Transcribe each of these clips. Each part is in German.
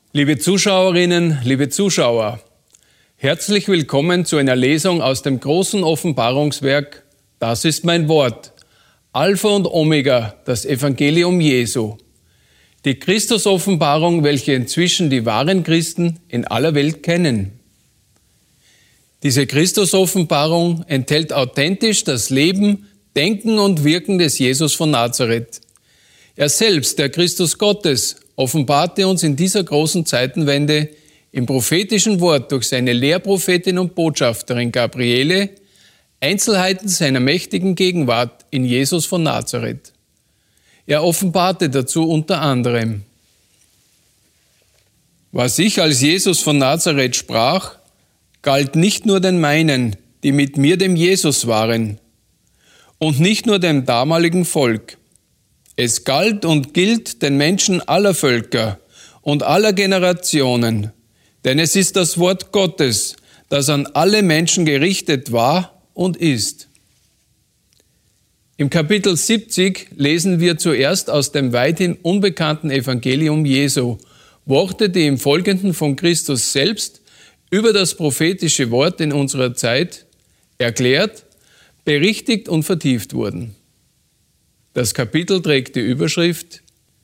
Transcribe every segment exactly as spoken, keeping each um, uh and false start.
Liebe Zuschauerinnen, liebe Zuschauer, herzlich willkommen zu einer Lesung aus dem großen Offenbarungswerk Das ist mein Wort, Alpha und Omega, das Evangelium Jesu. Die Christusoffenbarung, welche inzwischen die wahren Christen in aller Welt kennen. Diese Christusoffenbarung enthält authentisch das Leben, Denken und Wirken des Jesus von Nazareth. Er selbst, der Christus Gottes, offenbarte uns in dieser großen Zeitenwende im prophetischen Wort durch seine Lehrprophetin und Botschafterin Gabriele Einzelheiten seiner mächtigen Gegenwart in Jesus von Nazareth. Er offenbarte dazu unter anderem: Was ich als Jesus von Nazareth sprach, galt nicht nur den meinen, die mit mir dem Jesus waren, und nicht nur dem damaligen Volk. Es galt und gilt den Menschen aller Völker und aller Generationen, denn es ist das Wort Gottes, das an alle Menschen gerichtet war und ist. Im Kapitel siebzig lesen wir zuerst aus dem weithin unbekannten Evangelium Jesu Worte, die im Folgenden von Christus selbst über das prophetische Wort in unserer Zeit erklärt, berichtigt und vertieft wurden. Das Kapitel trägt die Überschrift: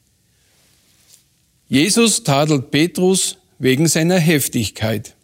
Jesus tadelt Petrus wegen seiner Heftigkeit.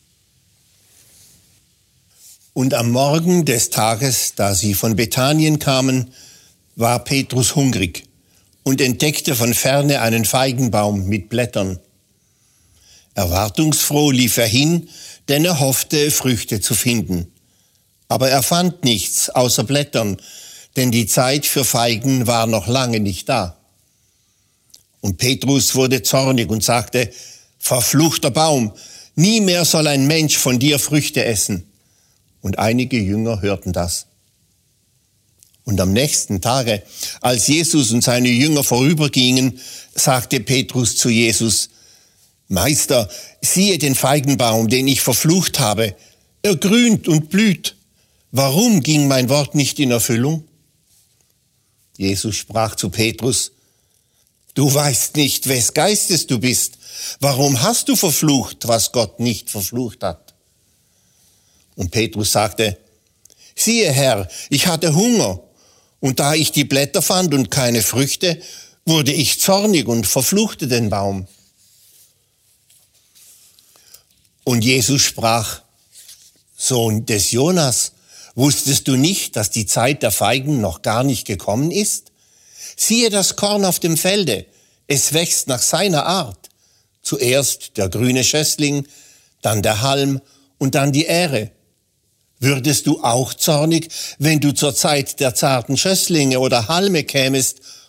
Und am Morgen des Tages, da sie von Bethanien kamen, war Petrus hungrig und entdeckte von ferne einen Feigenbaum mit Blättern. Erwartungsfroh lief er hin, denn er hoffte, Früchte zu finden. Aber er fand nichts außer Blättern, denn die Zeit für Feigen war noch lange nicht da. Und Petrus wurde zornig und sagte: Verfluchter Baum, nie mehr soll ein Mensch von dir Früchte essen. Und einige Jünger hörten das. Und am nächsten Tage, als Jesus und seine Jünger vorübergingen, sagte Petrus zu Jesus: Meister, siehe den Feigenbaum, den ich verflucht habe. Er grünt und blüht. Warum ging mein Wort nicht in Erfüllung? Jesus sprach zu Petrus: Du weißt nicht, wes Geistes du bist. Warum hast du verflucht, was Gott nicht verflucht hat? Und Petrus sagte: Siehe, Herr, ich hatte Hunger, und da ich die Blätter fand und keine Früchte, wurde ich zornig und verfluchte den Baum. Und Jesus sprach: Sohn des Jonas, wusstest du nicht, dass die Zeit der Feigen noch gar nicht gekommen ist? Siehe das Korn auf dem Felde, es wächst nach seiner Art. Zuerst der grüne Schössling, dann der Halm und dann die Ähre. Würdest du auch zornig, wenn du zur Zeit der zarten Schösslinge oder Halme kämest